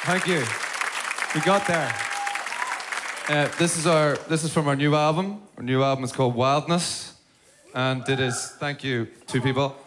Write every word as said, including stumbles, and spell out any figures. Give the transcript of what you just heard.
Thank you. We got there. Uh, this is our. This is from our new album. Our new album is called Wildness, and it is. Thank you, two people.